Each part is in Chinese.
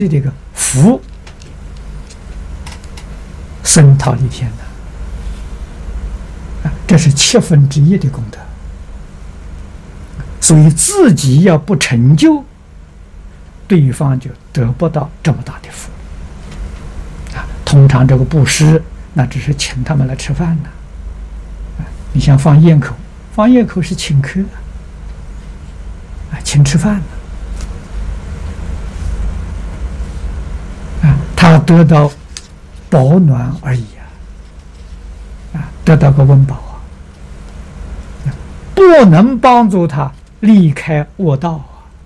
这个福生忉利天的这是1/7的功德。所以自己要不成就，对方就得不到这么大的福通常这个布施，那只是请他们来吃饭的你像放焰口，放焰口是请客请吃饭他得到保暖而已得到个温饱不能帮助他离开恶道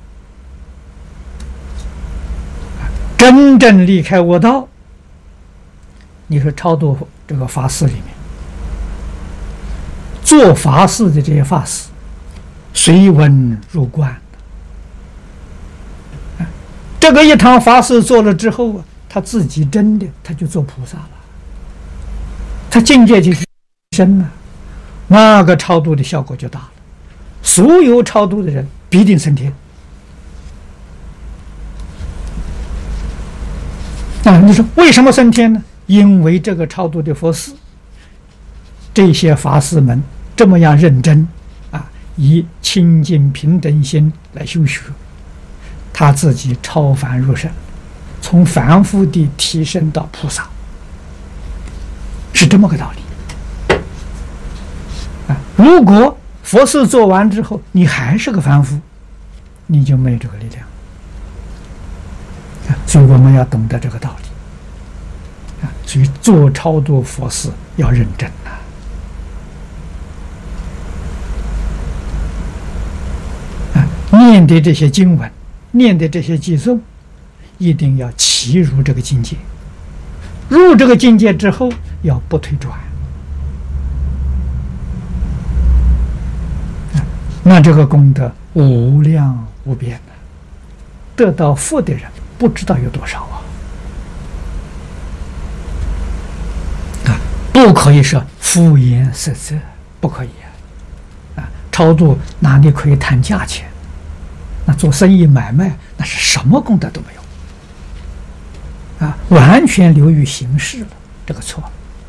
真正离开恶道，你说超度这个法事里面，做法事的这些法师随文入观这个一堂法事做了之后他自己真的他就做菩萨了，他境界就深了，那个超度的效果就大了，所有超度的人必定升天你说为什么升天呢？因为这个超度的佛事，这些法师们这么样认真以清净平等心来修学，他自己超凡入圣，从凡夫地提升到菩萨，是这么个道理如果佛事做完之后你还是个凡夫，你就没有这个力量所以我们要懂得这个道理所以做超度佛事要认真念的这些经文，念的这些偈颂，一定要契入这个境界，入这个境界之后要不退转那这个功德无量无边得到福的人不知道有多少不可以说敷衍塞责，不可以超度哪里可以谈价钱？那做生意买卖那是什么功德都没有完全流于形式了，这个错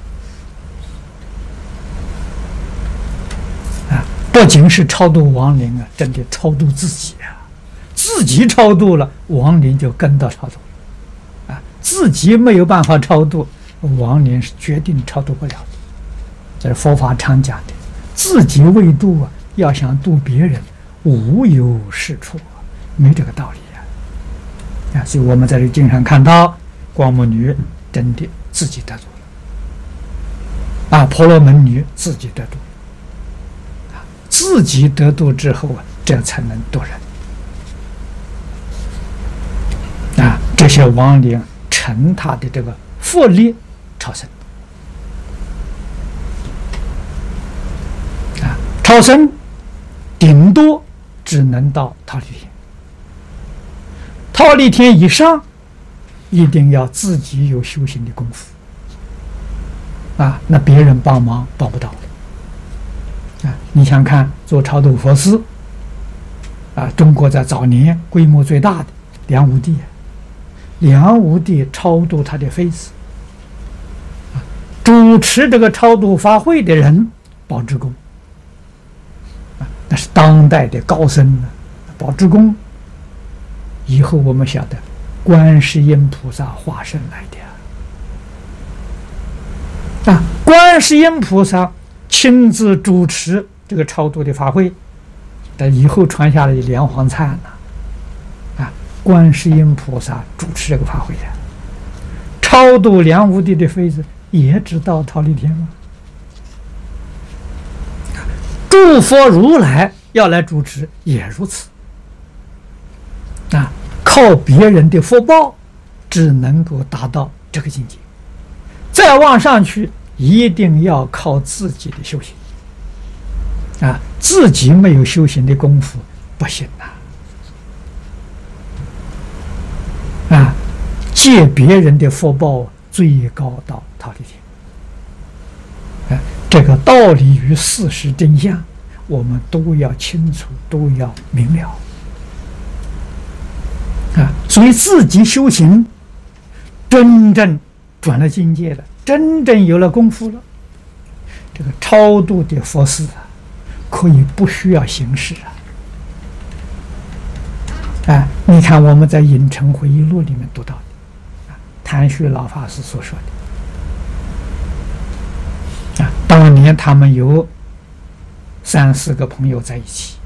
不仅是超度亡灵真的超度自己自己超度了，亡灵就跟到超度自己没有办法超度，亡灵是决定超度不了的。这是佛法常讲的，自己未度要想度别人，无有是处没这个道理所以我们在这经上看到，光目女真的自己得度了婆罗门女自己得度自己得度之后这才能度人这些亡灵乘他的这个福力超生超生顶多只能到忉利天，忉利天以上一定要自己有修行的功夫那别人帮忙帮不到你想看做超度佛事中国在早年规模最大的梁武帝梁武帝超度他的妃子主持这个超度法会的人宝志公那是当代的高僧宝志公以后我们晓得观世音菩萨化身来的观世音菩萨亲自主持这个超度的法会，但以后传下来的莲黄灿观世音菩萨主持这个法会的，超度梁武帝的妃子也知道忉利天吗？诸佛如来要来主持也如此靠别人的福报只能够达到这个境界，再往上去一定要靠自己的修行自己没有修行的功夫不行借别人的福报最高到忉利天这个道理与事实真相我们都要清楚，都要明了所以自己修行，真正转了境界了，真正有了功夫了，这个超度的佛事啊，可以不需要形式啊！你看我们在《影城回忆录》里面读到的，谭旭老法师所说的，当年他们有3、4个朋友在一起，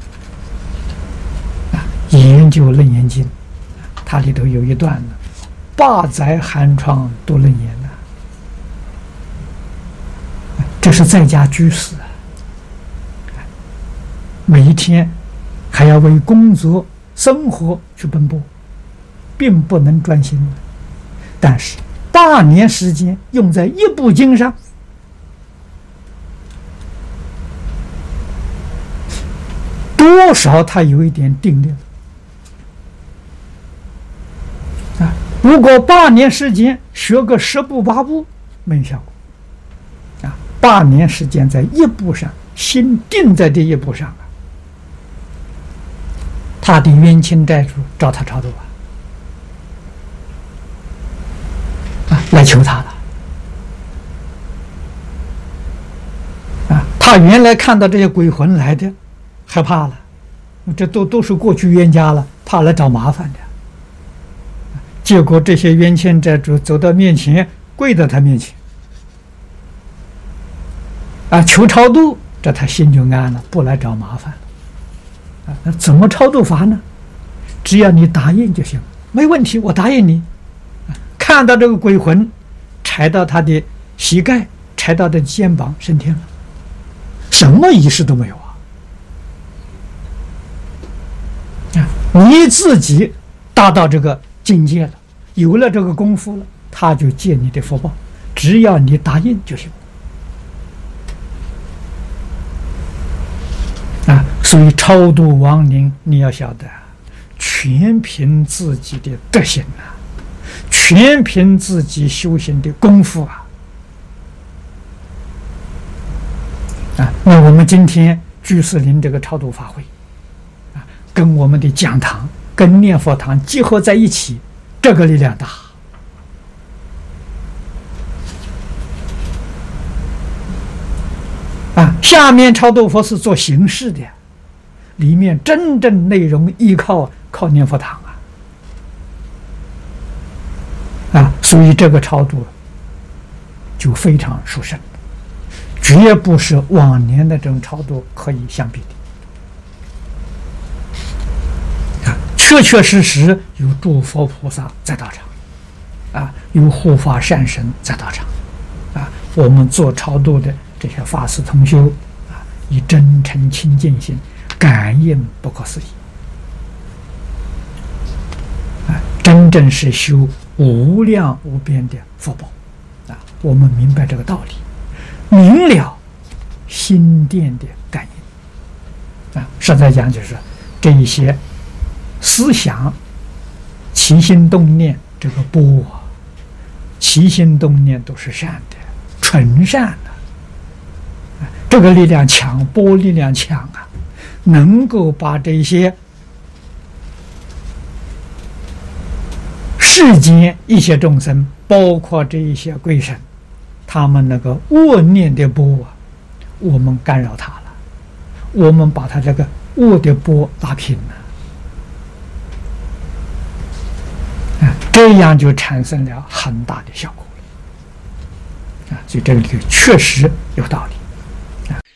研究《楞严经》，它里头有一段呢，八载寒窗读楞严呐，这是在家居士啊，每一天还要为工作生活去奔波，并不能专心。但是8年时间用在一部经上，多少他有一点定力了啊！如果8年时间学个10部8部没有效果啊！8年时间在一部上，心定在这一部上啊，他的冤亲债主找他超度来求他了啊！他原来看到这些鬼魂来的，害怕了，这都是过去冤家了，怕来找麻烦的。结果这些冤亲债主走到面前，跪到他面前求超度，这他心就安了，不来找麻烦了那怎么超度法呢？只要你答应就行，没问题，我答应你。看到这个鬼魂踩到他的膝盖，踩到他的肩膀，升天了，什么仪式都没有你自己达到这个境界了，有了这个功夫了，他就借你的福报，只要你答应就行所以超度亡灵，你要晓得，全凭自己的德行全凭自己修行的功夫那我们今天居士林这个超度法会跟我们的讲堂跟念佛堂结合在一起，这个力量大下面超度佛是做形式的，里面真正内容依靠念佛堂所以这个超度就非常殊胜，绝不是往年的这种超度可以相比的确确实实有诸佛菩萨在道场有护法善神在道场我们做超度的这些法师同修以真诚清净心感应不可思议真正是修无量无边的福报我们明白这个道理，明了心电的感应实在讲就是这一些思想起心动念，这个波起心动念都是善的，纯善的这个力量强，波力量强能够把这些世间一些众生，包括这一些鬼神，他们那个恶念的波我们干扰他了，我们把他这个恶的波拉平了这样就产生了很大的效果所以这个确实有道理